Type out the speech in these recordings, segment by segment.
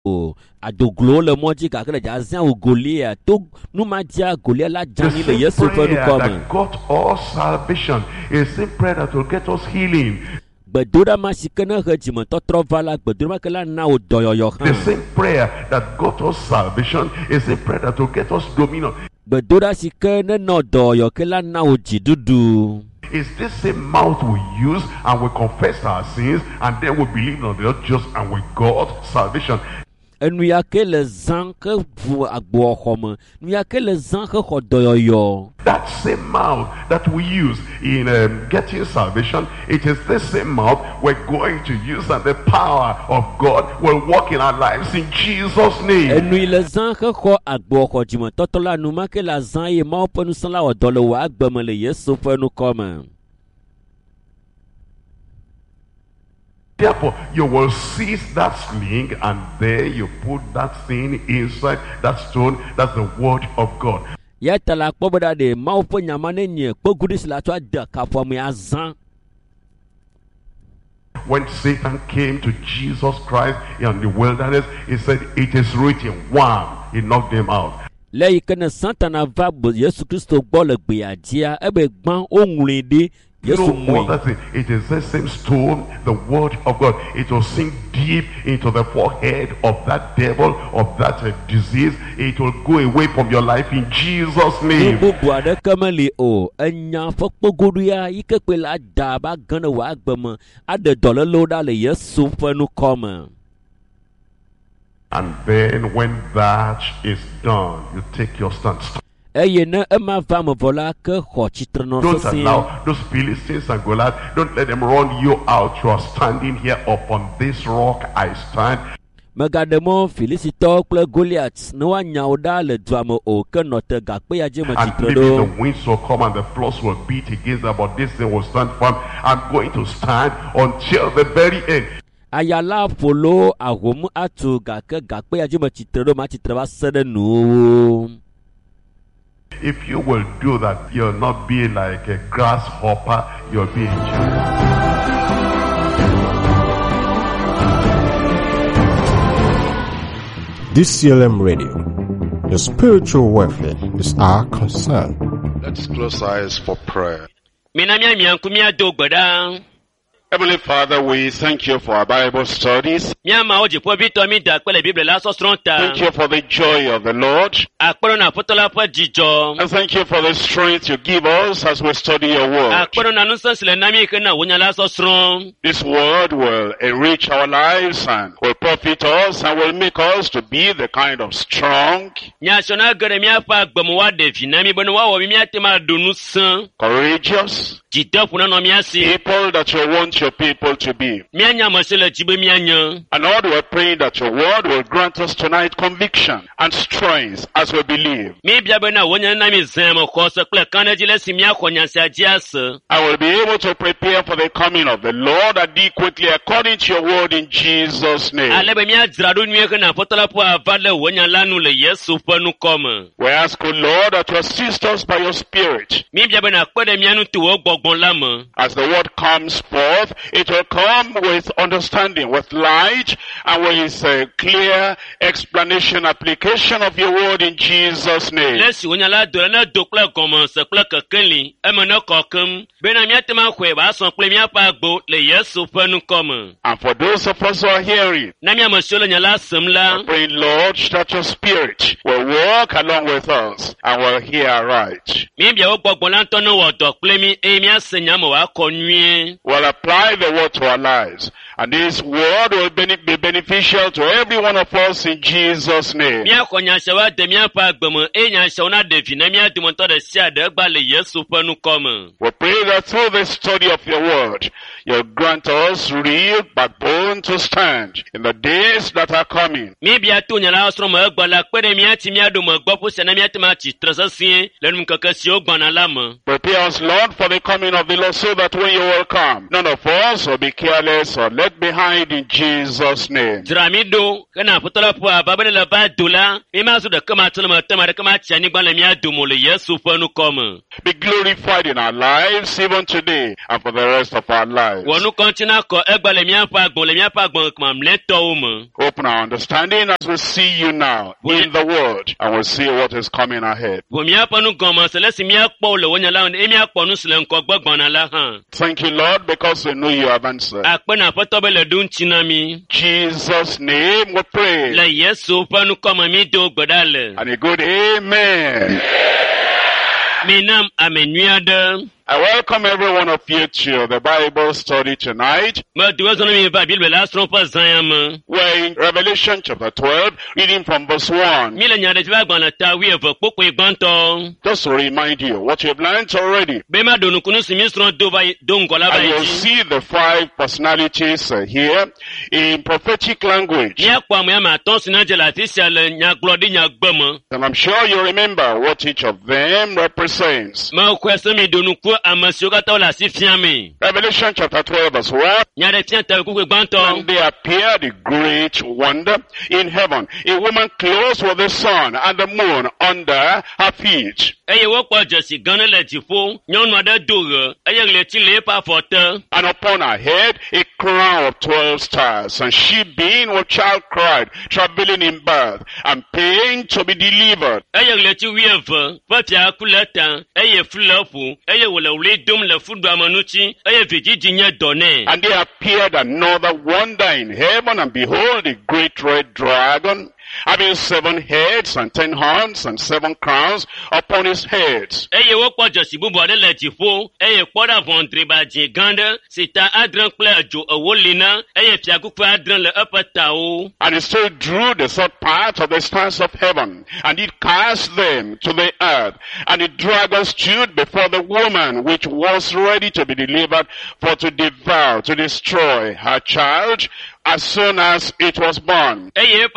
adoglo le moji ka kele jazan o Goliath to nu ma dia Goliath la jani le Yesu fe nu come. That got us salvation is the prayer that will get us healing. Bedura ma sikena hejima to trovala bedura ma kala na o doyoyo The same prayer that got us salvation is the prayer that will get us dominion. Bedura sikena no doyo kala na o jidudu. It's this same mouth we use and we confess our sins and then we believe on the just and we got salvation. And we are le zanke vu agbo home. We are le zanke hodoyo. That same mouth that we use in getting salvation, it is the same mouth we're going to use, and the power of God will work in our lives in Jesus' name. And we le zanke ho agbo hojima totola numa ke la zan ye ma openu sala odolo wa agbamele Yesu fe nu come. Therefore, you will seize that sling and there you put that thing inside that stone. That's the word of God. Yatala kpoboda de ma opo nyamane nye kpogudis la to ada kafomu azan. When Satan came to Jesus Christ in the wilderness, he said, "It is written." One, he knocked them out. Lẹ́yìn kẹ́nà Santana va bo Yesu Kristo gbọ́ le gbìyànjẹ́ ebe gbọ́n ohun de Yesu mui. It is the same stone, the word of God. It will sink deep into the forehead of that devil, of that disease. It will go away from your life in Jesus' name. Bubu ade kameli o enya fokpogodu ya ikepe la da ba gana wa agbama ade dole loda le Yesu fenu come. And then when that is done, you take your stand. Don't allow those Philistines and Goliath, don't let them run you out. You are standing here upon this rock I stand. Magademo Felicito Goliath no one nyauda le drama o kenote gakpe aje and maybe the winds will come and the floors will beat against them, but this thing will stand firm. I'm going to stand until the very end. Ayala follow ahomu atu gakpe aje machitreba sede no. If you will do that, you'll not be like a grasshopper, you'll be a giant. DCLM Radio, the spiritual welfare is our concern. Let's close our eyes for prayer. Heavenly Father, we thank you for our Bible studies. Thank you for the joy of the Lord. And thank you for the strength you give us as we study your word. This word will enrich our lives and will profit us and will make us to be the kind of strong, courageous people that you want your people to be. And Lord, we're praying that your word will grant us tonight conviction and strength as we believe. I will be able to prepare for the coming of the Lord adequately according to your word in Jesus' name. We ask, O Lord, that you assist us by your Spirit. As the word comes forth, it will come with understanding, with light, and with a clear explanation, application of your word in Jesus' name. And for those of us who are hearing, I pray, Lord, that your Spirit will walk along with us and will hear right. We'll apply the word to our lives, and this word will be beneficial to every one of us in Jesus' name. We pray that through the study of your word, you'll grant us real backbone to stand in the days that are coming. Prepare us, Lord, for the coming of the Lord, so that when you will come, none of us will be careless or get behind in Jesus' name. Dramido, kana putola pua babele la ba dola, imazu de kama tulama tama de kama tiani gba le mia dumole Yesu fanu come. Be glorified in our lives even today and for the rest of our lives. Wonu kontina ko egba le mia pa gbon kama mleto umu. Open our understanding as we see you now in the word and we'll see what is coming ahead. Mia panu goma selesi mia po le wonya la emia ponu sele nko gbogbon la han. Thank you, Lord, because we know you have answered. Akpena fotobe le dun chinami. Jesus' name we pray. Le Yesu fanu come mi do gbodale. And a good amen. Minam amenuade. I welcome every one of you to the Bible study tonight. We're in Revelation chapter 12, reading from verse 1. Just to remind you what you've learned already. And you'll see the 5 personalities here in prophetic language. And I'm sure you remember what each of them represents. Revelation chapter 12 verse 1. And they appeared a great wonder in heaven, a woman clothed with the sun and the moon under her feet. And upon her head a crown of 12 stars. And she, being with child, cried, travailing in birth, and pain to be delivered. And there appeared another wonder in heaven, and behold, a great red dragon, having 7 heads and 10 horns and 7 crowns upon his heads. And he still drew the third part of the stars of heaven, and it cast them to the earth. And the dragon stood before the woman, which was ready to be delivered, for to devour, to destroy her child, as soon as it was born.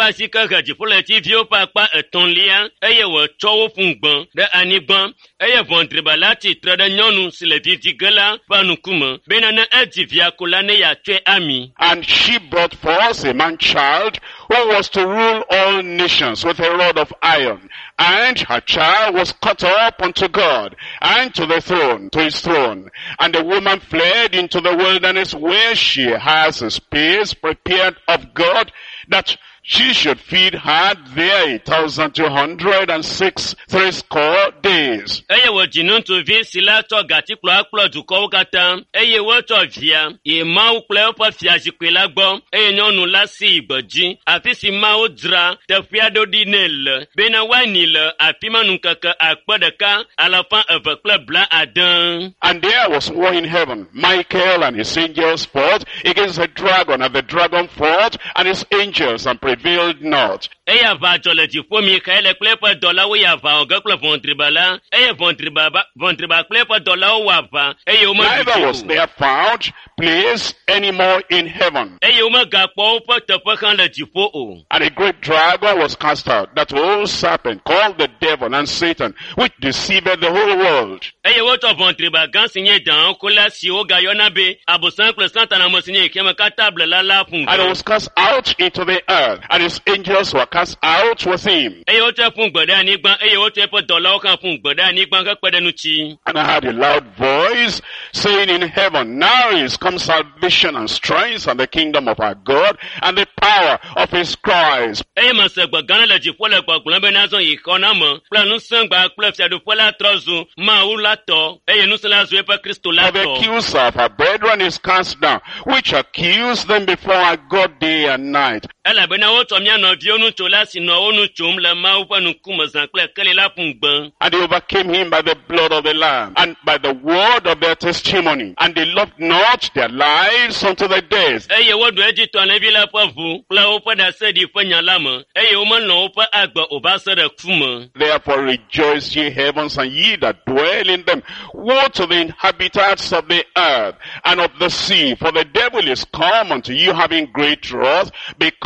And she brought forth a man child, who was to rule all nations with a rod of iron. And her child was caught up unto God, and to the throne, to his throne. And the woman fled into the wilderness, where she has a space prepared of God, that she should feed her there 1,206 threescore days. And there was war in heaven. Michael and his angels fought against the dragon, and the dragon fought and his angels, and prevailed not. Neither was there found place any more in heaven. And a great dragon was cast out, that old serpent called the devil and Satan, which deceived the whole world. And it was cast out into the earth, and his angels were cast out with him. And I heard a loud voice saying in heaven, now is come salvation and strength and the kingdom of our God and the power of his Christ. For the accuser of our brethren is cast down, which accused them before our God day and night. And they overcame him by the blood of the Lamb and by the word of their testimony, and they loved not their lives unto the death. Therefore rejoice, ye heavens, and ye that dwell in them. Woe to the inhabitants of the earth and of the sea, for the devil is come unto you having great wrath, because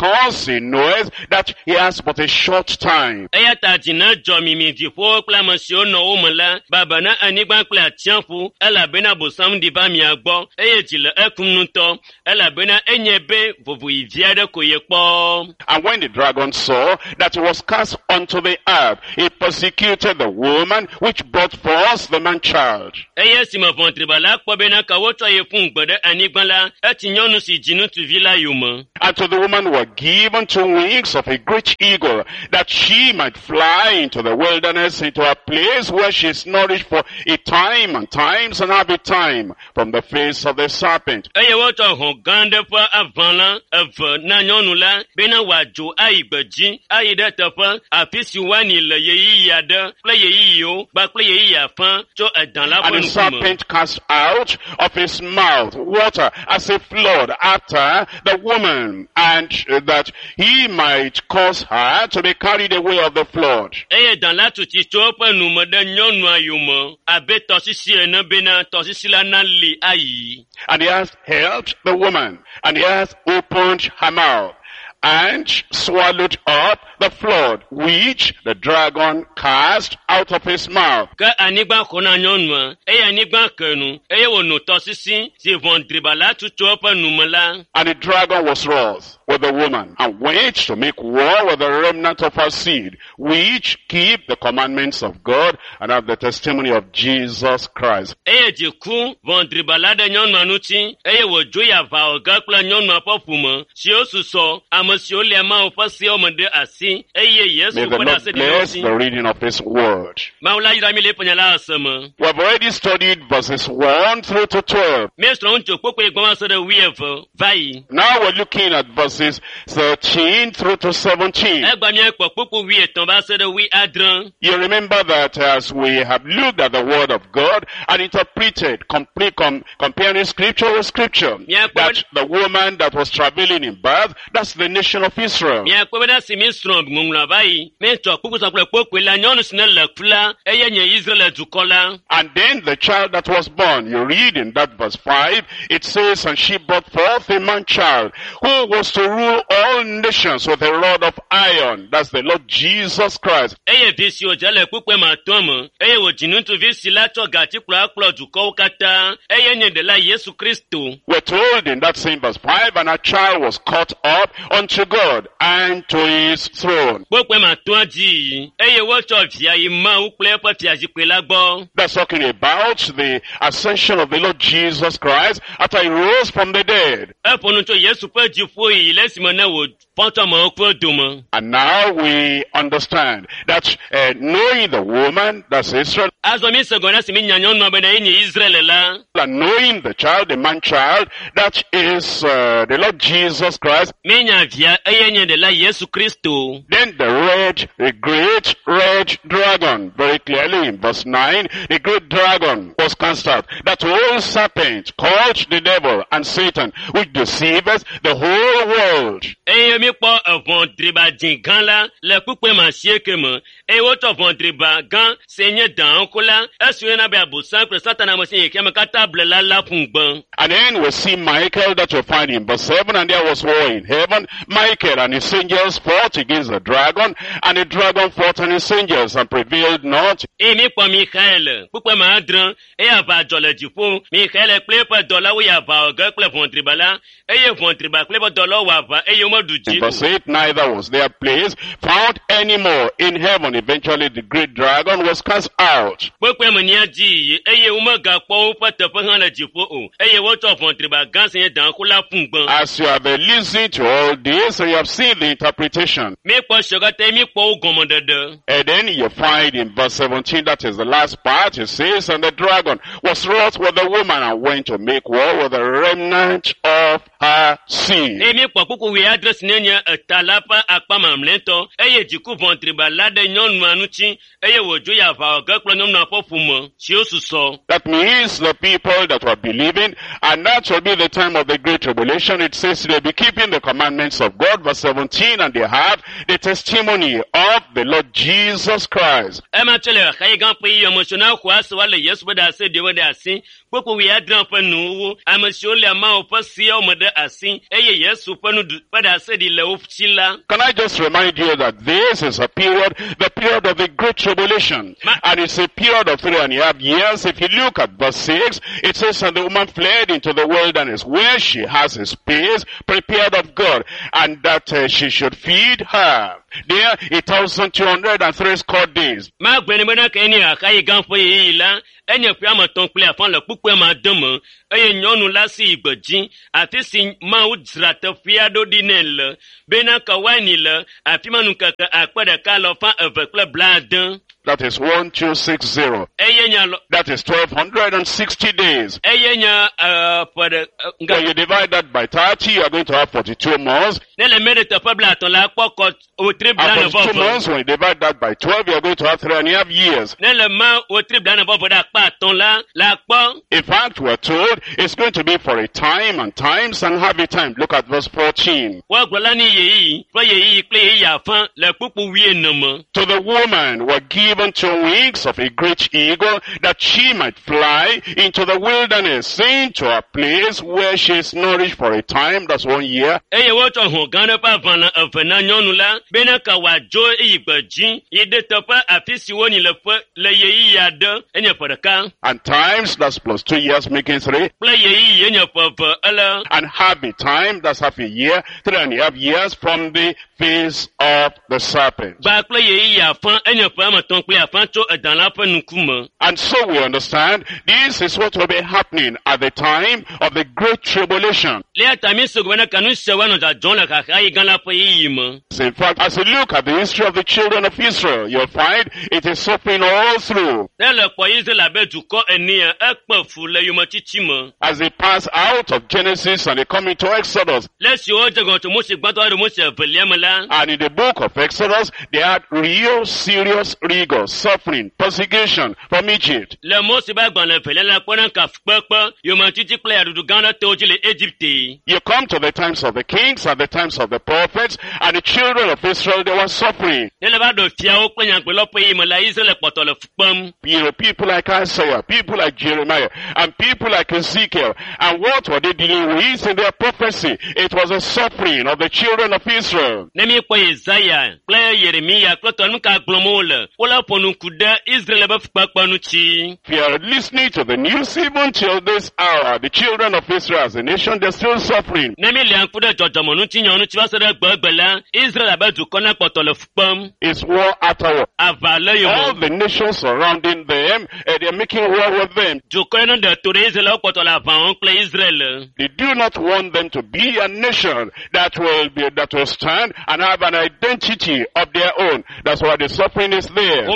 because he knows that he has but a short time. Eya ta jina jɔ mimi dziƒo kple ame siwo nɔ wo me la, baba na anyigba kple atsiaƒu, elabena bosam di va mia gbɔ, eye dzi le ekum nutɔ, elabena enye be vovoyivi aɖe ko ye kpɔ. And when the dragon saw that he was cast onto the earth, he persecuted the woman which brought forth the man-child. Eye esime vɔntriba la kpɔ bena ka wotsɔ ye ƒu ŋgbe ɖe anyigba la, eti nyɔnu si dzi ŋutsuvi la yome. And to the woman were given 2 wings of a great eagle, that she might fly into the wilderness, into a place where she is nourished for a time and times and half a time from the face of the serpent. Eye wotsɔ hɔn gã ɖe ƒe aʋa la eve na nyɔnu la bena wòadzo ayi gbedzi, ayi ɖe teƒe afi si woani le yeyiyi aɖe kple yeyiyiwo kpakple yeyiyi afã tso edã la ƒe And the ŋkume. serpent cast out of his mouth water as a flood after the woman, and that he might cause her to be carried away of the flood. Eye dã la tu tsi tso eƒe nume ɖe nyɔnua yome abe tɔsisi ene bena tɔsisi la nali ayi. And the earth helped the woman, and the earth opened her mouth, and swallowed up the flood which the dragon cast out of his mouth. Ke anyigba xɔ na nyɔnua, eye anyigba ke nu, eye wòno tɔsisi si vɔ̃driba la tu tso eƒe nume la. And the dragon was wroth with the woman, and went to make war with the remnant of her seed, which keep the commandments of God and have the testimony of Jesus Christ. Eye dzi ku vɔ̃driba la ɖe nyɔnua ŋuti, eye wòdzo yi aʋawɔ ge kple nyɔnua ƒe ƒome, siwo susɔ, ame siwo lia Mawu ƒe sewo me ɖe asi, eye Yesu May the ƒe Lord ɖase ɖe bless ŋuti. the reading of His word. Mawu la yra mi le eƒe nya la ase me. We have already studied verses 1 through to 12. Míesrɔ̃ ŋutsu kpokpoe gbɔma se ɖe 12 va yi. Now we're looking at verses 13 through to 17. Egba míakpɔ kpokpo 13 va se ɖe 17. You remember that as we have looked at the word of God and interpreted, comparing scripture with scripture, Yeah, that the woman that was travailing in birth, that's the nation of Israel. Míakpɔ bena si míesrɔ̃ ŋuŋlɔ va yi, míetsɔ kpokpo sɔ kple kpokpoe la nyɔnu si ne le ku la, eye nye Israel dukɔ la. And then the child that was born, you read in that verse 5, it says, and she brought forth a man-child who was to rule all nations with a rod of iron. That's the Lord Jesus Christ. Eye vi si wòdze le kpokpoe ma tɔ me, eye wòdzi ŋutsuvi si la tsɔ gati kplɔ akplɔ dukɔwo katã, eye nye ɖela Yesu Kristo. We're told in that same verse 5, and a child was caught up unto God and to his throne. Kpokpoe ma tɔa dzi, eye wotsɔ via yi Mawu kple eƒe fiazikpui la gbɔ. That's talking about the ascension of the Lord Jesus Christ after he rose from the dead. Eƒo nu tso Yesu ƒe dziƒo yi le esime ne wòfɔtɔ amewo ƒe dome. And now we understand that knowing the woman, that's Israel, Azɔ mi se gɔ ne si mi nya nyɔnua bena ye nye Israel la. and knowing the child, the man-child, that is the Lord Jesus Christ, Mi nya via eye nye ɖela Yesu Kristo. then the great red dragon, very clearly in verse 9, the great dragon was cast out. That old serpent called the devil and Satan, which deceiveth the whole world. Eye mi kpɔ vɔ̃driba dzĩ gã la le kpukpoe ma 7 me, eye wotsɔ vɔ̃driba gã si nye dãŋko la, esi woyɔna be Abosam kple Satana ame si nye keme katã ble la ƒu gbe. And then we see Michael that we find in verse 7, and there was war in heaven. Michael and his angels fought against the dragon, and the dragon fought and his angels and prevailed not. Eye mi kpɔ Mikael, kpukpoe ma 7, eye aʋa dzɔ le dziƒo, Mikael kple eƒe dɔlawo yi aʋa wɔ ge kple vɔ̃driba la, eye vɔ̃driba kple eƒe dɔlawo wɔ aʋa eye womeɖu dzi In verse 8, neither was their place found any more in heaven. Eventually the great dragon was cast out. Kpokpoe me nia dzi, eye womegakpɔ woƒe teƒe hã le dziƒo o, eye wotsɔ vɔ̃driba gã si nye dãŋko la ƒu gbe. As you have listened to all this, you have seen the interpretation. Mi kpɔ sio katã, mi kpɔ wo gɔmeɖeɖe. And then you find in verse 17, that is the last part, it says, and the dragon was wroth with the woman and went to make war with the remnant of her seed. Eye mi kpɔ kpukpu 17 si ne nye eta la ƒe akpa mamlɛtɔ, eye dziku vɔ̃driba la ɖe nyɔnu That means the people that were believing, and that will be the time of the Great Tribulation. It says they'll be keeping the commandments of God, verse 17, and they have the testimony of the Lord Jesus Christ. Can I just remind you that this is a period, the period of the Great Tribulation, and it's a period of 3.5 years. If you look at verse 6, it says, and the woman fled into the wilderness, where she has a space prepared of God, and that she should feed her. There, 1,203 score days. Enye pia maton kple afan le kpukpe ma deme eye nyɔnu la si igbedzi afi si Mawu dzra teƒea ɖo ɖi nɛ le bena kawaini le afi ma nu keke 1,250. That is 1260. That is 1,260 days. When you divide that by 30, you are going to have 42 months. After 2 months, when you divide that by 12, you are going to have 3.5 years. In fact, we are told it's going to be for a time and times and half a time. Look at verse 14. To the woman were given 2 wings of a great eagle, that she might fly into the wilderness, saying to a place where she is nourished for a time, that's 1 year. And times, that's plus 2 years, making 3. And half a time, that's half a year, 3.5 years from the face of the serpent. And so we understand this is what will be happening at the time of the Great Tribulation. In fact, as you look at the history of the children of Israel, you'll find it is suffering all through. As they pass out of Genesis and they come into Exodus. And in the book of Exodus, they had real serious rigor, suffering, persecution from Egypt. You come to the times of the kings and the times of the prophets, and the children of Israel, they were suffering. People like Isaiah, people like Jeremiah, and people like Ezekiel. And what were they dealing with in their prophecy? It was a suffering of the children of Israel. If you are listening to the news even till this hour, the children of Israel as a nation, they're still suffering. It's war after war. All the nations surrounding them, they're making war with them. They do not want them to be a nation that will stand and have an identity of their own. That's why the suffering is there.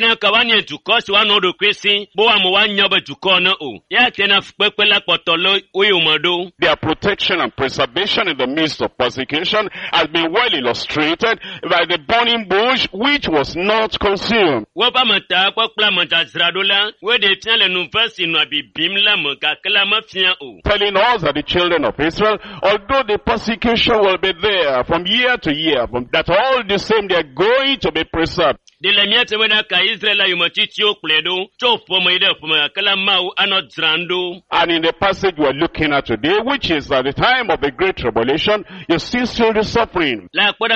Their protection and preservation in the midst of persecution has been well illustrated by the burning bush which was not consumed. Telling us that the children of Israel, although the persecution will be there from year to year, that all the same they are going to be preserved. And in the passage we are looking at today, which is at the time of the Great Tribulation, you see still the suffering.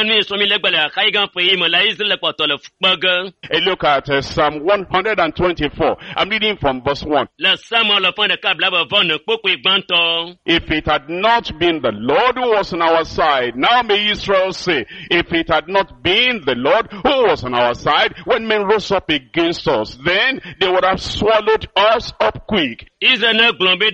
And look at Psalm 124. I'm reading from verse 1. If it had not been the Lord who was on our side, now may Israel say, if it had not been the Lord who was on our side, when men rose up against us, then they would have swallowed us up quick. When their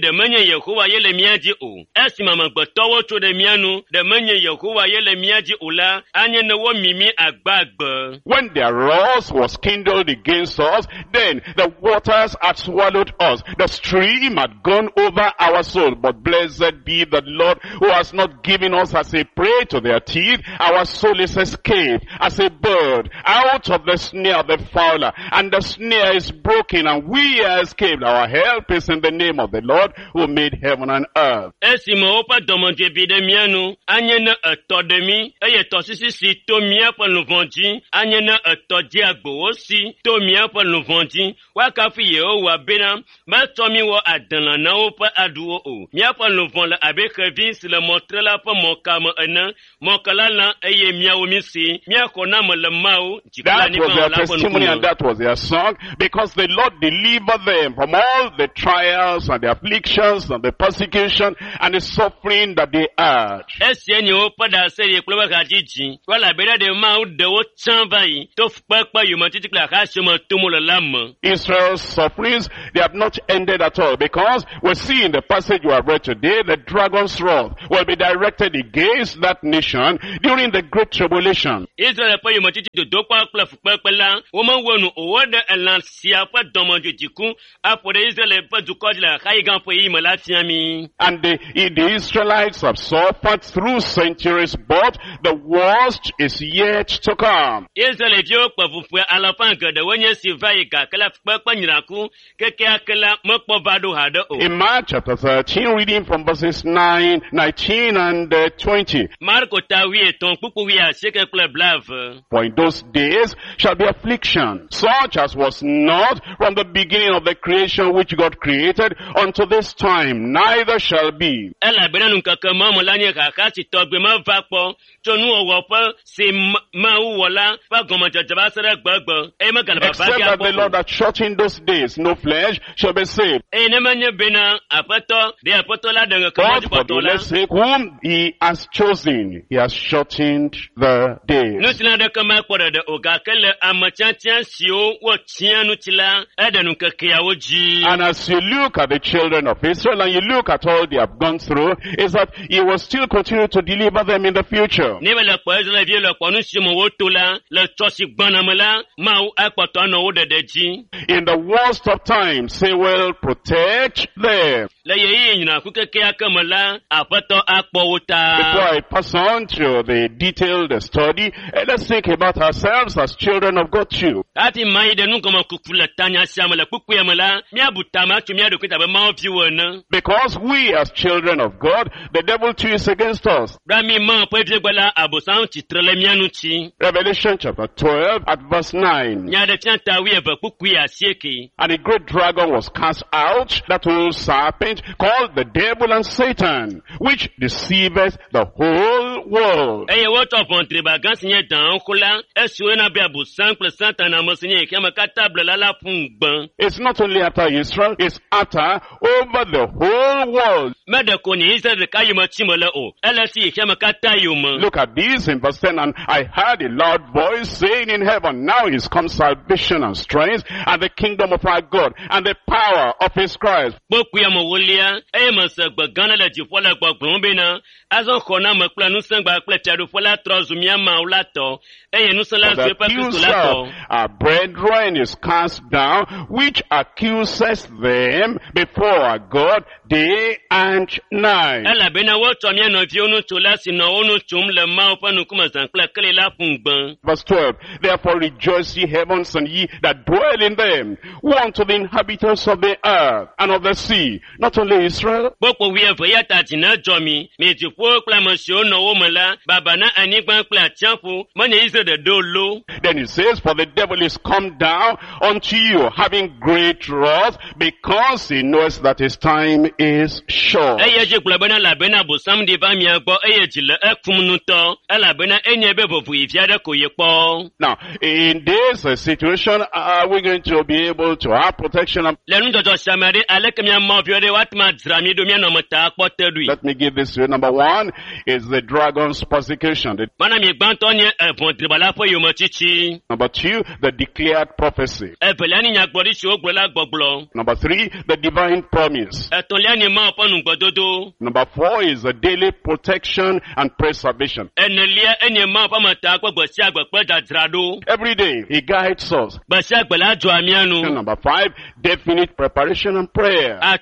wrath was kindled against us, then the waters had swallowed us. The stream had gone over our soul. But blessed be the Lord who has not given us as a prey to their teeth. Our soul is escaped as a bird out of the the snare of the fowler, and the snare is broken, and we are escaped. Our help is in the name of the Lord who made heaven and earth. Esimo opa domonje bide mianu, anyena etodemi, eye tosisi si to mia pa nuvanji, anyena etodi agbo si to mia pa nuvanji, wakafi Yehowa bena, ma tomi wo adana na opa aduo o. Mia pa nuvon la abe kevi si le montre la pa mokama ena, mokala la eye mia omisi, mia kona mo le mao, that was their testimony and that was their song, because the Lord delivered them from all the trials and the afflictions and the persecution and the suffering that they had. Israel's sufferings, they have not ended at all, because we see in the passage we have read today, the dragon's wrath will be directed against that nation during the Great Tribulation. And the Israelites have suffered through centuries, but the worst is yet to come. In Mark chapter 13, reading from verses 9, 19 and 20. For in those days shall be affliction, such as was not from the beginning of the creation which God created unto this time, neither shall be. Except that the Lord hath shortened those days, no flesh shall be saved. But for the elect's sake, whom he has chosen, he has shortened the days. And as you look at the children of Israel and you look at all they have gone through, is that he will still continue to deliver them in the future. In the worst of times, he will protect them. Before I pass on to the detailed study, let's think about ourselves as children of God too. Because we as children of God, the devil too is against us. Revelation chapter 12 at verse 9. And a great dragon was cast out, that old serpent called the devil and Satan, which deceiveth the whole world. It's not only after Israel, it's after over the whole world. Look at this in verse 10. And I heard a loud voice saying in heaven, now is come salvation and strength and the kingdom of our God and the power of his Christ. For the accuser our brethren is cast down, which accuses them before our God day and night. Verse 12. Therefore rejoice ye heavens and ye that dwell in them. Woe unto the inhabitants of the earth and of the sea, not only Israel. Then it says, for the devil is come down unto you, having great wrath, because he knows that his time is short. Now, in this situation, are we going to be able to have protection? Let me give this to you. Number one is the dragon's persecution. Number two, the declared prophecy. Number three, the divine promise. Number four is the daily protection and preservation. Every day, he guides us. And number five, definite preparation and prayer. On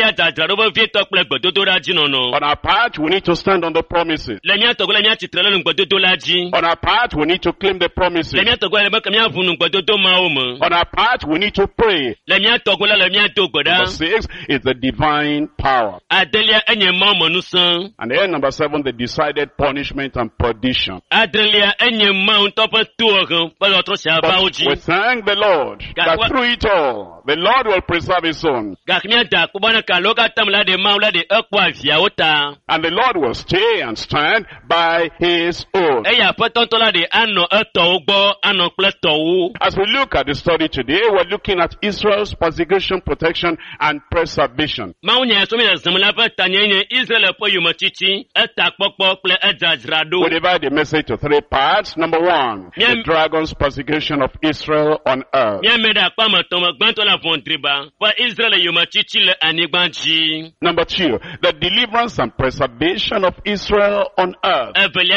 our part, we need to stand on the promises. On our part, we need to claim the promises. On our part, we need to pray. Number 6 is the divine power. And then number 7, the decided punishment and perdition. But we thank the Lord that through it all, the Lord will preserve his own. And the Lord will stay and stand by his own. As we look at the study today, we're looking at Israel's persecution, protection, and preservation. We divide the message to 3 parts. Number 1, the dragon's persecution of Israel on earth. Number 2, the deliverance and preservation of Israel on earth.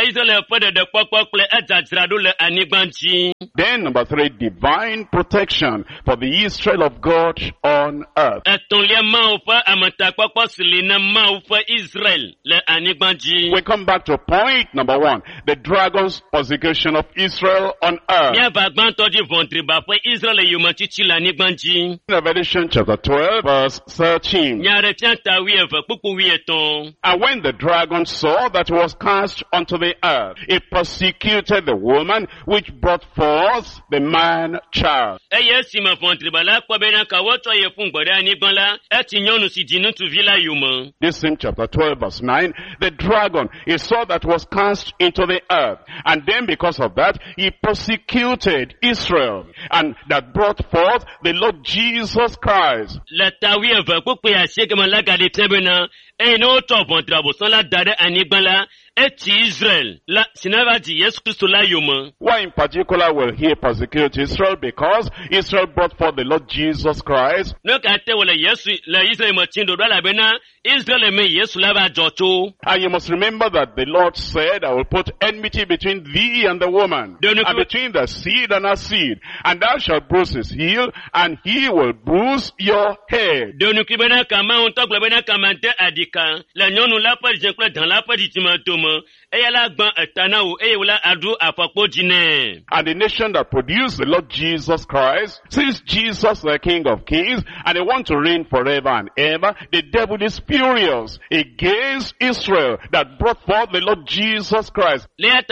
Then number 3, divine protection for the Israel of God on earth. We come back to point number 1, the dragon's persecution of Israel on earth. Revelation chapter 12 verse 13. And when the dragon saw that he was cast onto the earth, it persecuted the woman which brought forth the man child. This same chapter 12 verse 9, the dragon, he saw that was cast into the earth, and then because of that, he persecuted Israel, and that brought forth the Lord Jesus Christ. Why in particular will he persecute Israel? Because Israel brought forth the Lord Jesus Christ. And you must remember that the Lord said, I will put enmity between thee and the woman, and between the seed and her seed, and thou shalt bruise his heel, and he will bruise your head. And the nation that produced the Lord Jesus Christ, since Jesus the King of Kings, and they want to reign forever and ever, the devil is furious against Israel that brought forth the Lord Jesus Christ.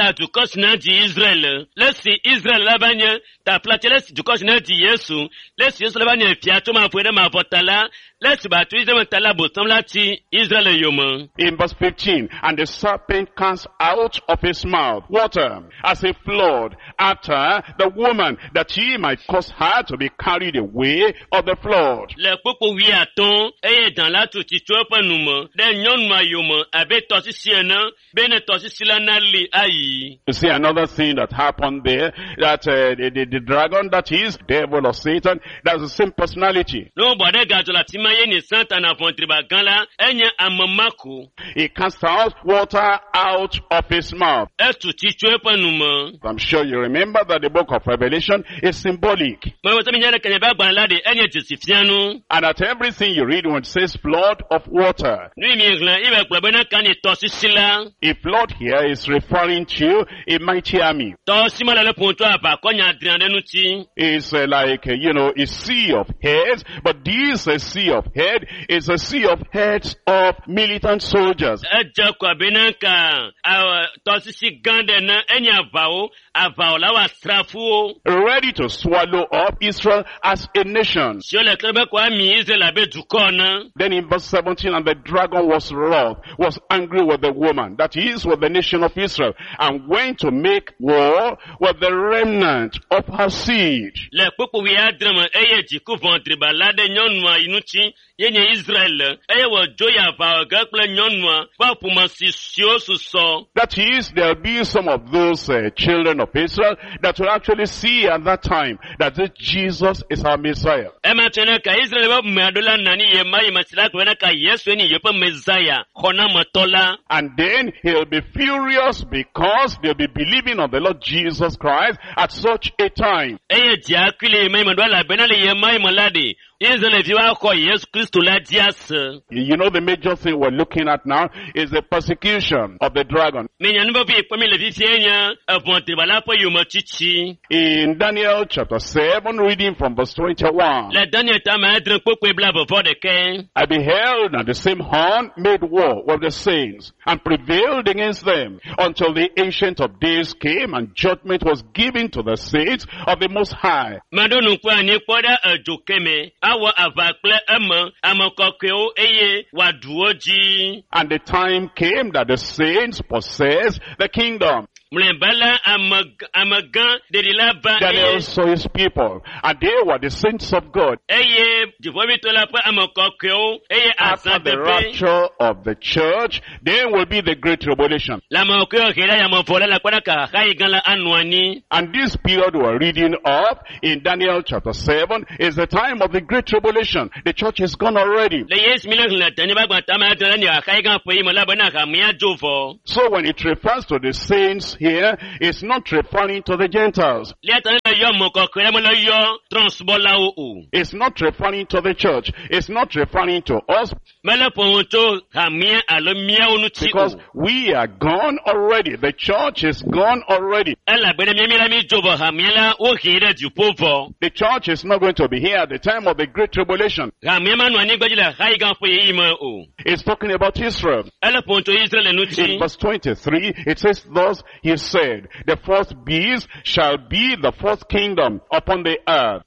In verse 15, and the serpent cast out of his mouth water as a flood after the woman, that he might cause her to be carried away of the flood. You see another thing that happened there, that the dragon, that is devil or Satan, that's the same personality. He cast out water out of his mouth. I'm sure you remember that the book of Revelation is symbolic. And at everything you read when it says flood of water, a flood here is referring to a mighty army. It's like, a sea of heads, but this a sea of head is a sea of heads of militant soldiers. Ready to swallow up Israel as a nation. Then in verse 17, and the dragon was wroth, was angry with the woman, that is, with the nation of Israel, and went to make war with the remnant of her seed. That is, there will be some of those children of Israel that will actually see at that time that this Jesus is our Messiah. And then he'll be furious because they'll be believing on the Lord Jesus Christ at such a time. You know the major thing we're looking at now is the persecution of the dragon. In Daniel chapter 7, reading from verse 21. I beheld, and the same horn made war with the saints, and prevailed against them, until the Ancient of Days came, and judgment was given to the saints of the Most High. And the time came that the saints possessed the kingdom. Daniel saw his people, and they were the saints of God. After the rapture of the church, there will be the great tribulation. And this period we're reading of in Daniel chapter 7 is the time of the great tribulation. The church is gone already. So when it refers to the saints here, it's not referring to the Gentiles. It's not referring to the church. It's not referring to us. Because we are gone already. The church is gone already. The church is not going to be here at the time of the great tribulation. It's talking about Israel. In verse 23, it says, thus he said, the fourth beast shall be the fourth kingdom upon the earth,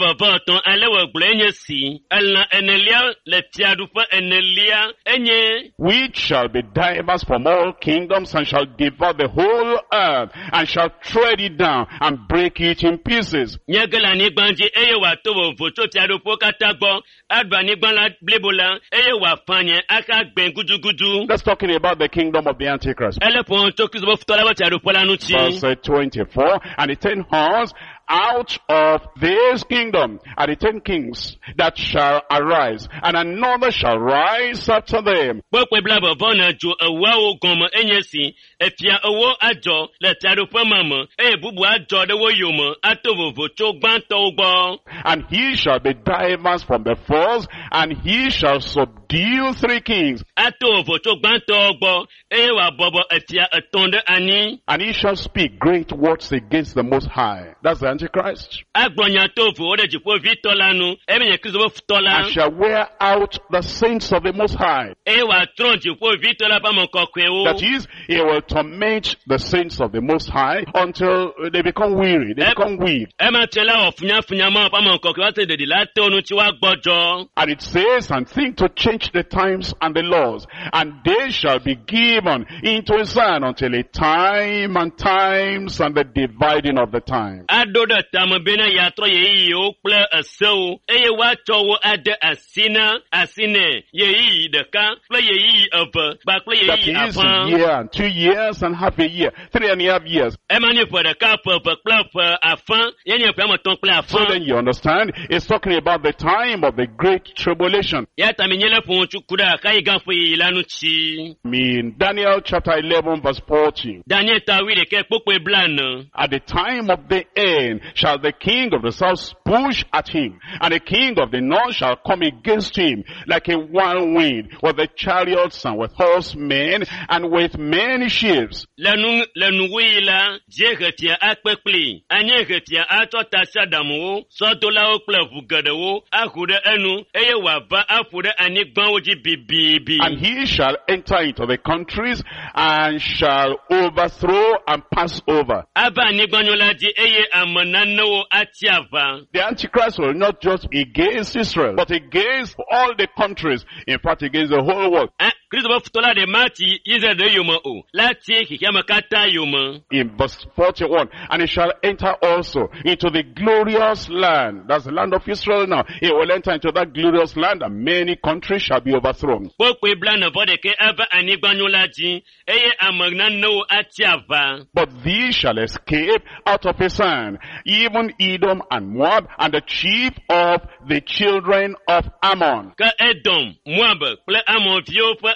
which shall be diverse from all kingdoms, and shall devour the whole earth, and shall tread it down, and break it in pieces. That's talking about the kingdom of the Antichrist. Verse 24, and the 10 horns out of this kingdom are the 10 kings that shall arise, and another shall rise after them. And he shall be diverse from the first, and he shall subdue 3 kings. And he shall speak great words against the Most High. That's the Antichrist. And shall wear out the saints of the Most High. That is, he will torment the saints of the Most High until they become weary, they become weak. And it says, and think to change the times and the laws, and they shall be given into his hand until a time and times and the dividing of the time. That is a year and 2 years and half a year, 3.5 years. So then you understand, it's talking about the time of the great tribulation. In Daniel chapter 11 verse 14. At the time of the end shall the king of the south push at him, and the king of the north shall come against him like a whirlwind, with the chariots and with horsemen and with many ships. And he shall enter into the countries and shall overthrow and pass over. The Antichrist will not just against Israel, but against all the countries, in fact against the whole world. In verse 41, and he shall enter also into the glorious land. That's the land of Israel now. He will enter into that glorious land, and many countries shall be overthrown. But these shall escape out of his hand, even Edom and Moab, and the chief of the children of Ammon.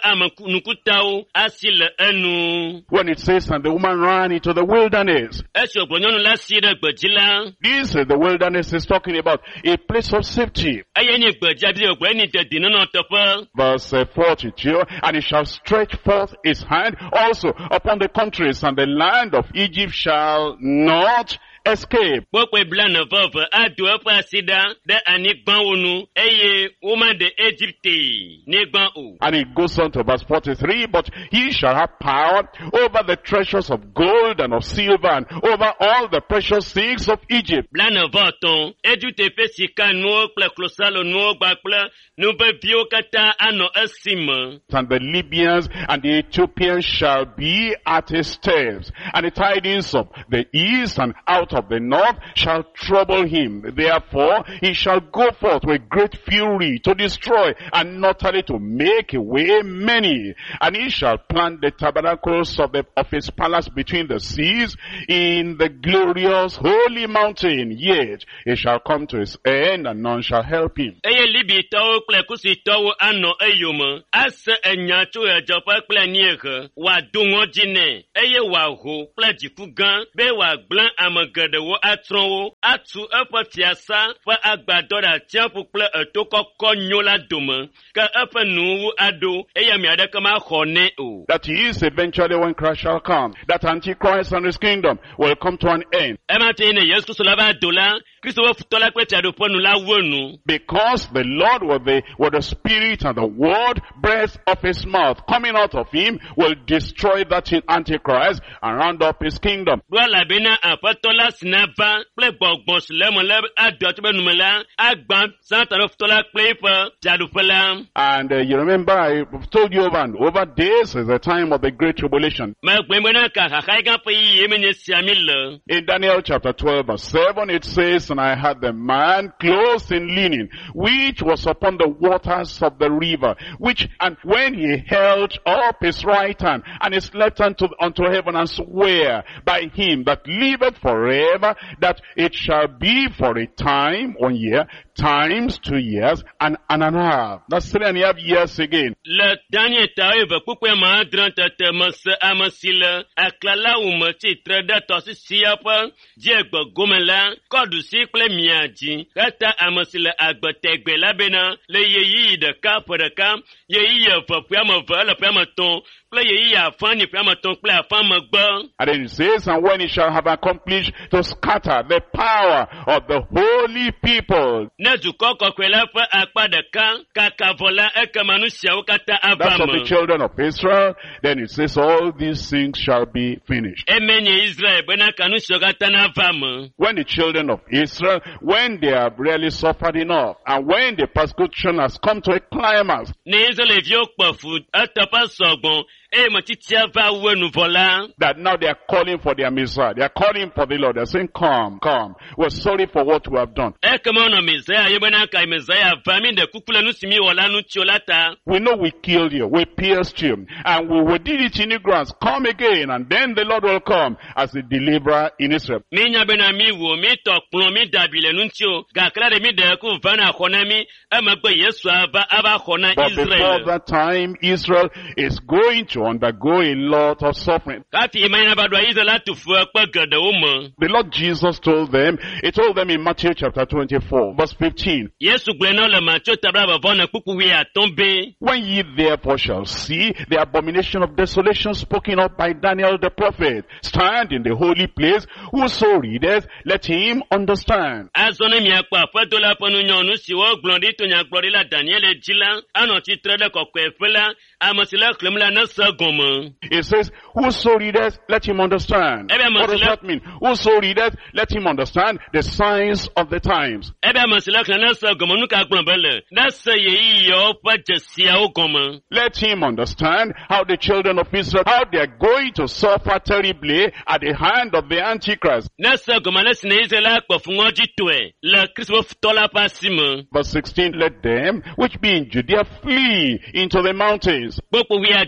amanukutawo asi le enu. When it says, and the woman ran into the wilderness, Esi ogbonyonu la si de gbedila. this is the wilderness is talking about a place of safety. Eye ni gbedja bi ogbe ni de dinu na tepe. Verse 42, and he shall stretch forth his hand also upon the countries, and the land of Egypt shall not escape. Gbogbo ibla na vove adu efe asida de anigban wonu eye woman de Egypte nigban o. And it goes on to verse 43, but he shall have power over the treasures of gold and of silver and over all the precious things of Egypt. Bla na voton Egypte fe sika nuo kple klosalo nuo gba kple nube bio kata ano esime. And the Libyans and the Ethiopians shall be at his steps, and the tidings of the east and out of the north shall trouble him. Therefore he shall go forth with great fury to destroy, and utterly to make away many. And he shall plant the tabernacles of his palace between the seas in the glorious holy mountain. Yet he shall come to his end, and none shall help him. Eye libi tawo kple kusi tawo ano eyome. Ase enya tso ejope kple niege. Wa dungo jine. Eye wa ho kple jiku gan. Be wa gblẽ ame geɖewo atronwo. Atu eƒe fiasa ƒe agbadɔ ɖe atsiaƒu kple eto kɔkɔ nyo la dome. Ke eƒe nuwu aɖo. Eye ame aɖeke maxɔ nɛ o. That he is eventually, when Christ shall come, that Antichrist and his kingdom will come to an end. Ema te ne Yesu Kristo la va do la. Kristo wo futɔ la kple tiaɖoƒe nu la wonu. Because the Lord with the spirit and the word breath of his mouth coming out of him will destroy that Antichrist and round up his kingdom. Do elabena aƒetɔ la sina va kple gbɔgbɔ si le eme le aɖo atso be nume la agbã Satan ƒe futɔ la kple eƒe tiaɖoƒe la. And you remember I've told you over and over, this is the time of the great tribulation. Megbe bena ka xaxa gã ƒe yiyi menye sia mi le. In Daniel chapter 12 verse 7 it says, and I had the man clothed in linen, which was upon the waters of the river, and when he held up his right hand and his left hand unto heaven, and swear by him that liveth forever, that it shall be for a time, 1 year, times 2 years, and a half. That's 3.5 years again. Le Daniel tawe ve kpukpe ma adre tete me se ame si le aklala wu me tsitre ɖe tɔsisia ƒe dziegbe gome la, kɔɖusi kple mia dzi. Heta ame si le agbetegbe la bena le yeyiyi ɖeka ƒe ɖeka, yeyiyi eve ƒe ame eve ele ƒe ame etɔ̃, kple yeyiyi afã ni ƒe ame etɔ̃ kple afã megbe. And then it says, and when he shall have accomplished to scatter the power of the holy people. Ne dukɔ kɔkɔe la ƒe akpa ɖeka kaka vɔ la, ekema nu siawo katã ava That's of me. the children of Israel. Then it says, all these things shall be finished. Emenye Israel bena ka nu siawo katã nava me. When the children of Israel, when they have really suffered enough, and when the persecution has come to a climax, Ne Israelviwo kpe fu eteƒe sɔgbɔ, eye metitia va wu enuvɔ la. that now they are calling for their Messiah. They are calling for the Lord. They're saying, come, come. We're sorry for what we have done. Ekema nɔ Mesia ye bena ka Mesia va mi ɖe kuku le nu si mi wɔ la nu tso la ta. We know we killed you. We pierced you. And we did it in ignorance. Come again. And then the Lord will come as the deliverer in Israel. Mi nya bena mi wo, mi tɔ kplɔ, mi dabi le nu tso. Gakla ɖe mi ɖe ku va na xɔ na mi. Emegbe Yesu ava xɔ na But before Israel. that time, Israel is going to undergo a lot of suffering. Kafi imanya ba do Israel atu fu ekpe geɖewo me. The Lord Jesus told them, he told them in Matthew chapter 24, verse 15, Yesu gblẽ na wo le Matthew tabla vavɔ ne kpuku wi atɔ̃ be. when ye therefore shall see the abomination of desolation spoken of by Daniel the prophet, stand in the holy place, whoso readeth, let him understand. Azɔ ne miakpɔ aƒedo la ƒe nunyɔnu si wogblɔ ɖi to nyagblɔɖila Daniel dzi la, anɔ tsitre ɖe kɔkɔeƒe la, ame si le xlẽm la nese gɔme. It says, whoso readeth, let him understand. What does that mean? Whoso readeth, let him understand the signs of the times. Ebe ame si le xlẽ nese gɔme nu ka gblɔ be le, nese yeyiyiwo ƒe dzesiawo gɔme. Let him understand how the children of Israel, how they are going to suffer terribly at the hand of the Antichrist. Nese gɔme le si ne Israel akpɔ fuŋɔdzi tɔe le Kristo ƒe futɔ la ƒe asi me. Verse 16, let them which be in Judea flee into the mountains. Kpokpo wi ade ekpe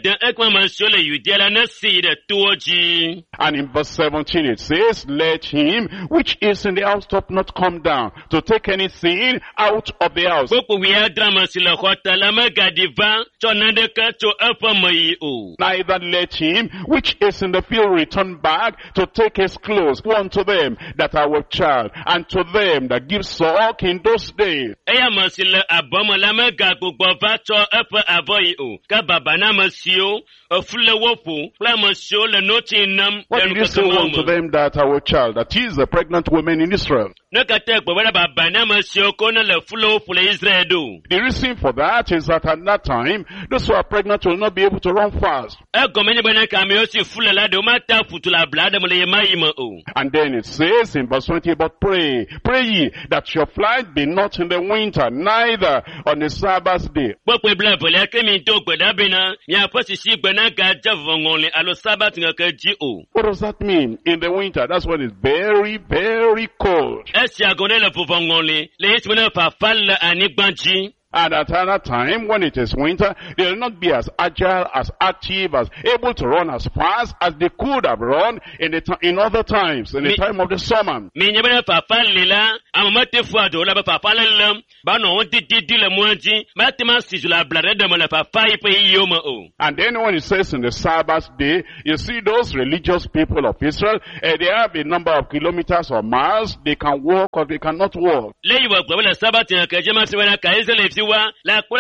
And in verse 17 it says, let him which is in the housetop not come down to take anything out of the house. Neither let him which is in the field return back to take his clothes unto them that are with child, and to them that give suck in those days. What did he say unto them that are with child? That is the pregnant women in Israel. The reason for that is that at that time, those who are pregnant will not be able to run fast. And then it says in verse 20, but pray ye that your flight be not in the winter, neither on the Sabbath day. What does that mean? In the winter, that's when it's very, very cold. And at another time, when it is winter, they will not be as agile, as active, as able to run as fast as they could have run in other times, in the time of the summer. And then when it says in the Sabbath day, you see those religious people of Israel, they have a number of kilometers or miles, they can walk or they cannot walk. And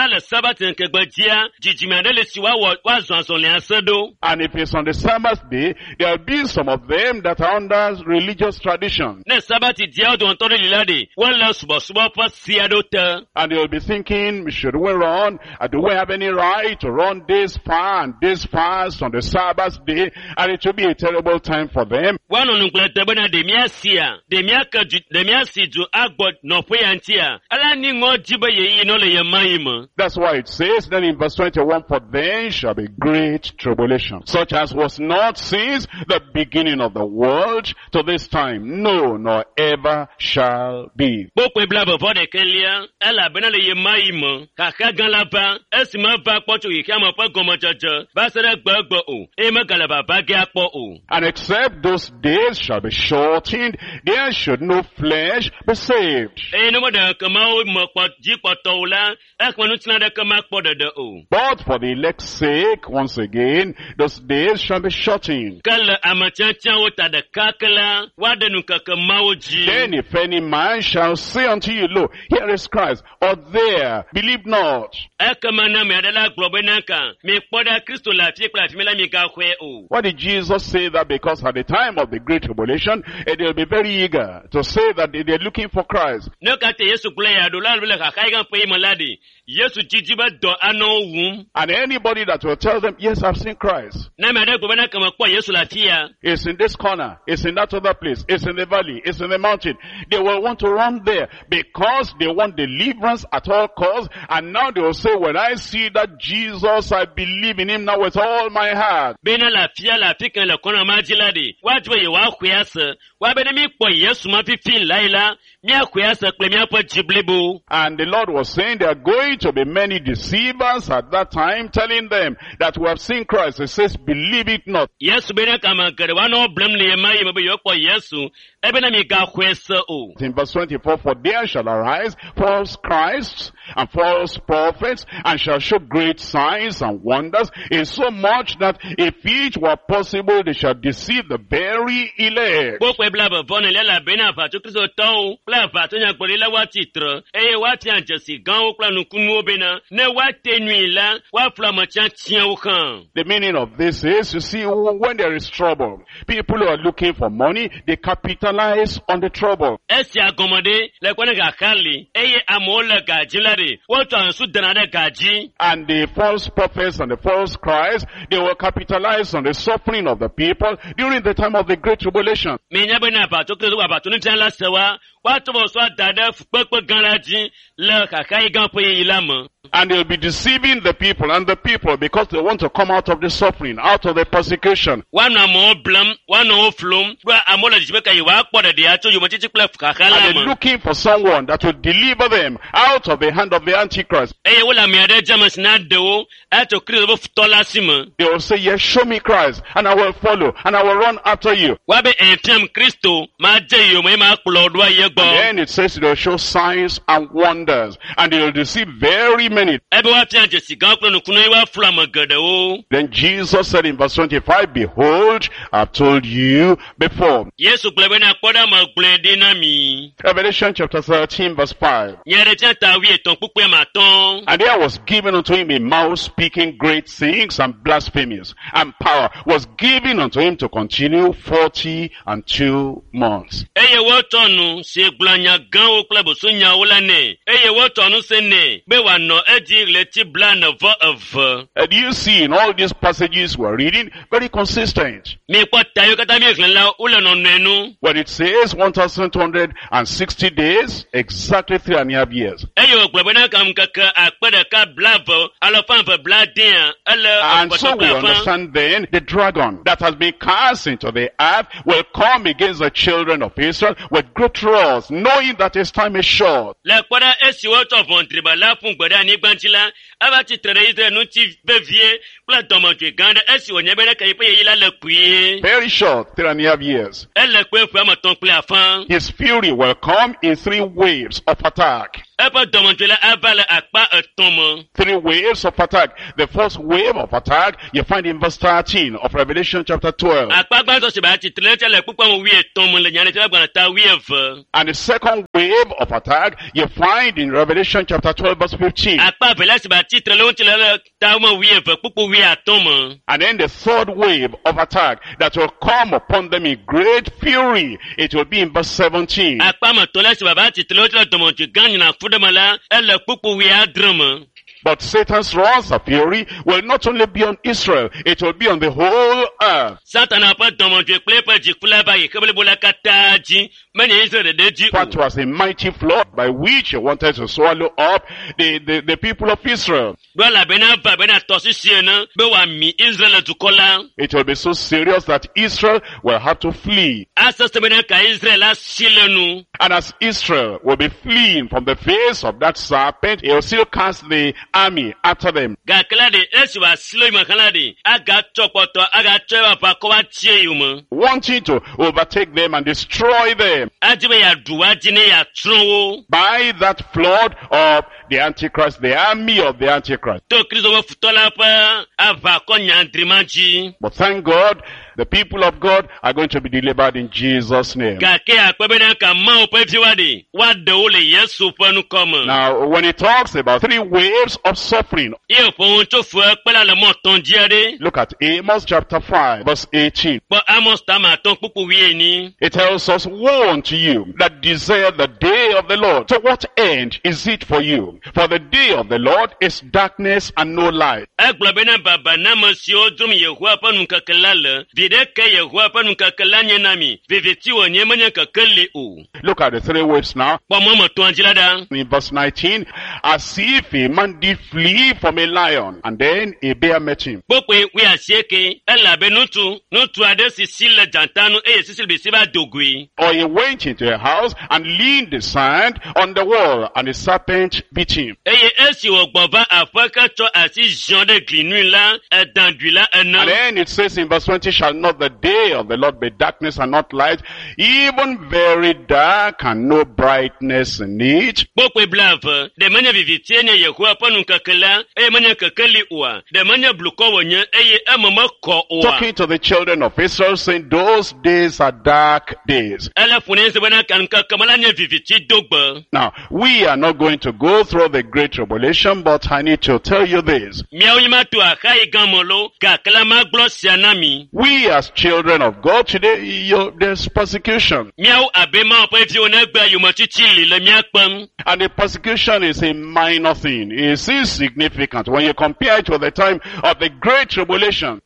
if it's on the Sabbath day, there will be some of them that are under religious tradition. And they will be thinking, should we run? Do we have any right to run this far and this fast on the Sabbath day? And it will be a terrible time for them. That's why it says then in verse 21, for then shall be great tribulation, such as was not since the beginning of the world to this time, no, nor ever shall be. And except those days shall be shortened, there should no flesh be saved. But for the elect's sake, once again, those days shall be shortened. Then if any man shall say unto you, lo, here is Christ, or there, believe not. Why did Jesus say that? Because at the time of the Great Tribulation, they'll be very eager to say that they're looking for Christ. And anybody that will tell them, yes, I've seen Christ. It's in this corner, it's in that other place, it's in the valley, it's in the mountain. They will want to run there because they want deliverance at all costs. And now they will say, when I see that Jesus, I believe in him now with all my heart. And the Lord was saying there are going to be many deceivers at that time, telling them that we have seen Christ. It says, believe it not. In verse 24, for there shall arise false Christs and false prophets, and shall show great signs and wonders, in so much that if each were possible, they shall deceive the very elect. The meaning of this is, you see, when there is trouble, people who are looking for money, they capitalize on the trouble. And the false prophets and the false Christ, they will capitalize on the suffering of the people during the time of the Great Tribulation. And they'll be deceiving the people, and the people, because they want to come out of the suffering, out of the persecution. And they're looking for someone that will deliver them out of the hand of the Antichrist. They will say, yes, show me Christ, and I will follow, and I will run after you. And then it says they'll show signs and wonders, and they will deceive very many. Then Jesus said in verse 25, behold, I've told you before. Revelation chapter 13 verse 5. And there was given unto him a mouth speaking great things and blasphemies, and power was given unto him to continue 42 months. And you see in all these passages we're reading, very consistent. When it says 1,260 days, exactly 3.5 years. And so we understand then the dragon that has been cast into the earth will come against the children of Israel with great wrath, knowing that his time is short. Very short, 3.5 years. His fury will come in 3 waves of attack. 3 waves of attack. The first wave of attack you find in verse 13 of Revelation chapter 12. And the second wave of attack you find in Revelation chapter 12 verse 15. And then the third wave of attack that will come upon them in great fury, it will be in verse 17. But Satan's wrath of fury will not only be on Israel, it will be on the whole earth. That was a mighty flood by which he wanted to swallow up the people of Israel. It will be so serious that Israel will have to flee. And as Israel will be fleeing from the face of that serpent, he will still cast the army after them. Wanting to overtake them and destroy them. By that flood of the Antichrist, the army of the Antichrist. But thank God, the people of God are going to be delivered in Jesus' name. Now, when he talks about 3 waves of suffering, look at Amos chapter 5, verse 18. It tells us, woe unto you that desire the day of the Lord. To what end is it for you? For the day of the Lord is darkness and no light. Look at the 3 waves now. In verse 19, as if a man did flee from a lion, and then a bear met him. Or he went into a house and leaned the sand on the wall, and a serpent beat him. And then it says in verse 20, shall not the day of the Lord be darkness and not light, even very dark and no brightness in it? Talking to the children of Israel, saying those days are dark days. Now, we are not going to go through the great tribulation, but I need to tell you this. We as children of God today, there's persecution. And the persecution is a minor thing. It's insignificant when you compare it with the time of the Great Tribulation.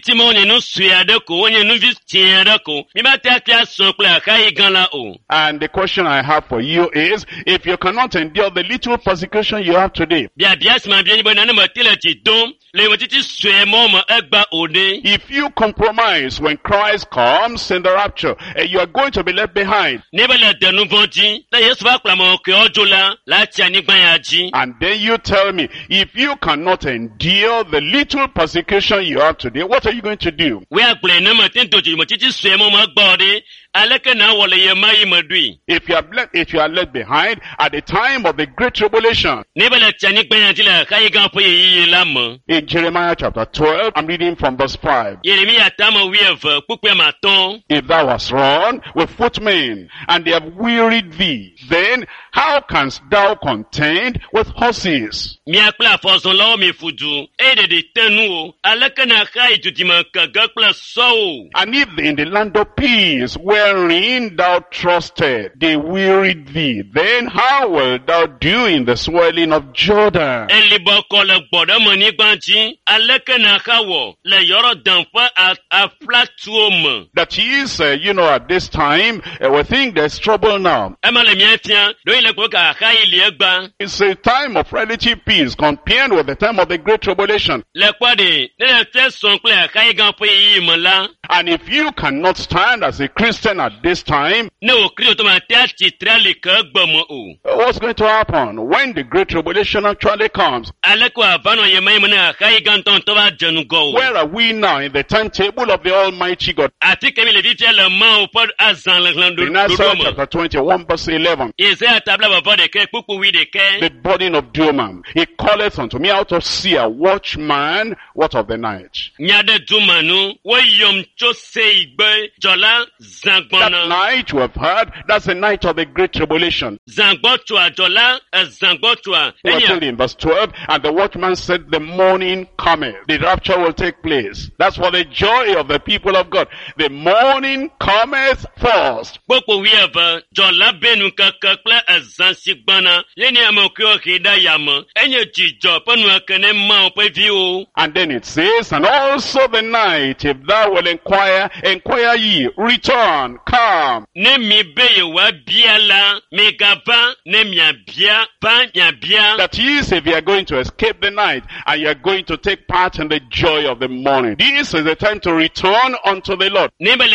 And the question I have for you is, if you cannot endure the little persecution you have today, if you compromise when Christ comes in the rapture, you are going to be left behind. And then you tell me, if you cannot endure the little persecution you have today, what are you going to do? If you are left behind at the time of the Great Tribulation. In Jeremiah chapter 12, I'm reading from verse 5. If thou hast run with footmen, and they have wearied thee, then how canst thou contend with horses? And if in the land of peace, wherein thou trusted, they wearied thee, then how wilt thou do in the swelling of Jordan? That is, at this time, we think there's trouble now. It's a time of relative peace compared with the time of the Great Tribulation. And if you cannot stand as a Christian at this time, what's going to happen when the Great Tribulation actually comes? Where are we now in the timetable of the Almighty God? In Isaiah chapter 21 verse 11, the burden of Doom, he calleth unto me out of Seir, watchman, what of the night? That night we have heard, that's the night of the Great Tribulation. We're told in verse 12, and the watchman said, the morning cometh, the rapture will take place. That's for the joy of the people of God. The morning cometh first. And then it says, and also the night, if thou will inquire ye, return, come. That is, if you are going to escape the night, and you are going to take part in the joy of the morning. This is the time to return unto the Lord.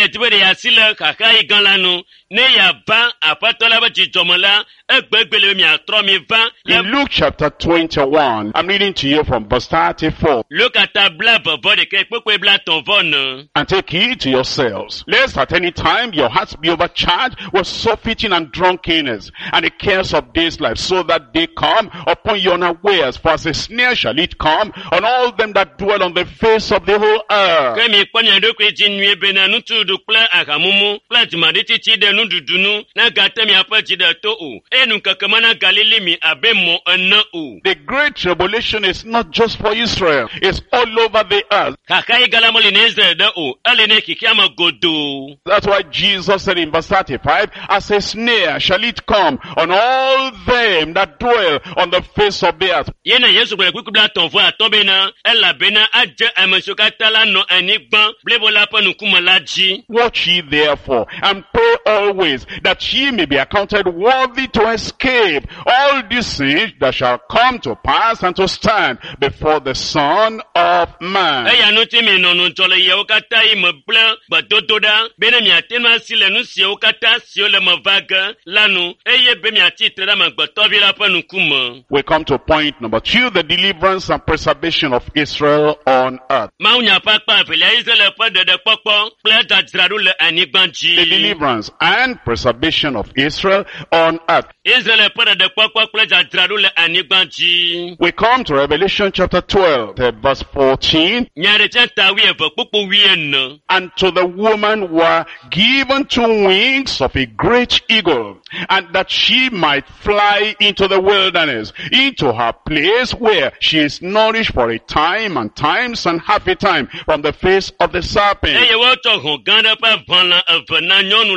In Luke chapter 21, I'm reading to you from verse 34. And take heed to yourselves, lest at any time your hearts be overcharged with surfeiting and drunkenness, and the cares of this life, so that they come upon you unawares. For as a snare shall it come on all them that dwell on the face of the whole earth. The Great Tribulation is not just for Israel, it's all over the earth. That's why Jesus said in verse 35, as a snare shall it come on all them that dwell on the face of the earth. Watch ye therefore, and pray always, that ye may be accounted worthy to escape all these things that shall come to pass and to stand before the Son of Man. We come to point number 2, the deliverance and preservation of Israel on earth. The deliverance and preservation of Israel on earth. We come to Revelation chapter 12, verse 14. And to the woman were given 2 wings of a great eagle, and that she might fly into the wilderness, into her place where she is nourished for a time and times and half a time from the face of the serpent.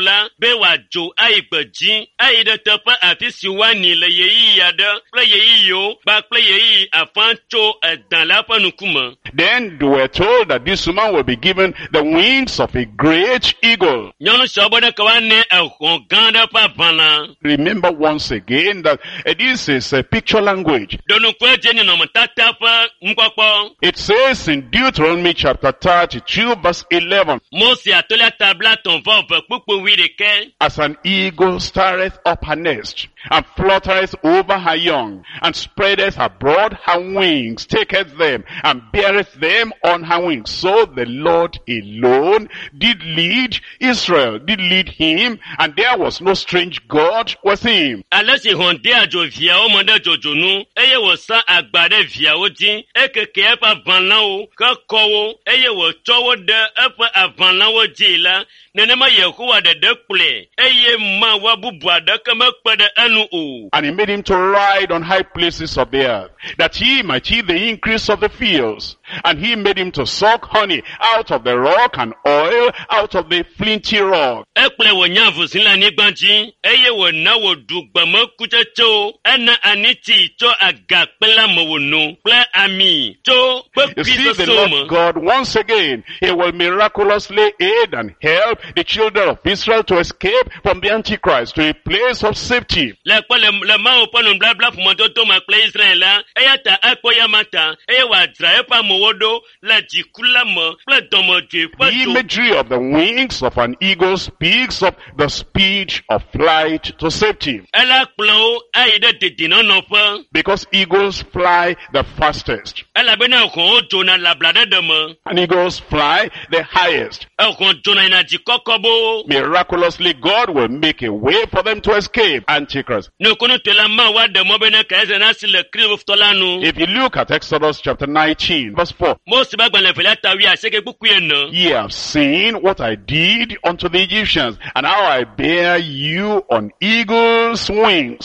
be wàdzo ayigbeji ayide teƒe afi si woani le yeyi aɖe kple yeyiwo kpakple yeyi afanto edan la ƒe ŋkume. Then they were told that this woman will be given the wings of a great eagle. Nyɔnu siawo be ne ke woane exɔ gã aɖe ƒe aʋala. Remember once again that this is a picture language. Donukue dze nɔnɔmetata ƒe ŋkpɔkpɔ. It says in Deuteronomy chapter 32 verse 11. Mose atolia tabla tɔnvɔ kpukpu 11. As an eagle stirreth up her nest, and fluttereth over her young, and spreadeth abroad her wings, taketh them, and beareth them on her wings. So the Lord alone did lead Israel, did lead him, and there was no strange God with him. Alesi honde adzo viawo me ɖe dzodzonu, eye wòsa agba ɖe viawo dzi, ekeke eƒe aʋalawo, ke kɔwo, eye wòtsɔ wo ɖe eƒe aʋalawo dzi la, nenema Yehowa ɖeɖe kplɔe, eye mawa bubu aɖeke mekpe ɖe enu o. And he made him to ride on high places of the earth, that he might eat the increase of the fields. And he made him to suck honey out of the rock and oil out of the flinty rock. Ekplɔe wònya avuzi le anyigba dzi, eye wòna wòɖu gbemekutsetsewo, ena aniti tso agakpe la me wòno, kple ami tso You kpekui see, the soso me. Lord God, once again, he will miraculously aid and help the children of Israel to escape from the Antichrist to a place of safety. Le kpɔ le Mawu ƒe nubabla ƒomedodo me kple Israel la, eya ta ekpɔ yamata, eye wòadzra eƒe amewo ɖo le dziku la me kple dɔmedzoe ƒe The to. imagery of the wings of an eagle speaks of the speed of flight to safety. Ela kplɔwo ayi ɖe dedienɔnɔƒe, Because eagles fly the fastest. elabena exɔwo dzona le abla ɖeɖe me. And eagles fly the highest. Exɔ dzona yina dzi kɔkɔ bo. Miraculously, God will make a way for them to escape Antichrist. Nukunu to la ma wa de mo be ne ka eze na si le Kristo la nu. If you look at Exodus chapter 19, verse 4, Mose ba gba le fele ta wi aseke kuku eno. ye have seen what I did unto the Egyptians, and how I bear you on eagle's wings.